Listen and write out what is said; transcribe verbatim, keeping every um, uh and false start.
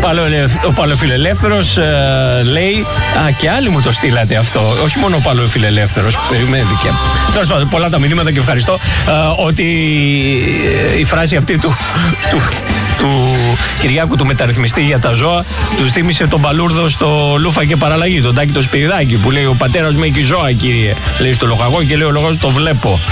ο Παλαιοφιλελεύθερος ε, λέει. Α, και άλλοι μου το στείλατε αυτό. Όχι μόνο ο Παλαιοφιλελεύθερος. Περιμένετε. Τέλος πάντων, πολλά τα μηνύματα και ευχαριστώ. Ε, ότι η φράση αυτή του, του, του Κυριάκου του μεταρρυθμιστή για τα ζώα του θύμισε τον Παλούρδο στο Λούφα και Παραλλαγή, τον Τάκη το Σπυριδάκη, που λέει: ο πατέρας με έχει ζώα, κύριε. Λέει στο λογαγό και λέει ο λογός: το βλέπω.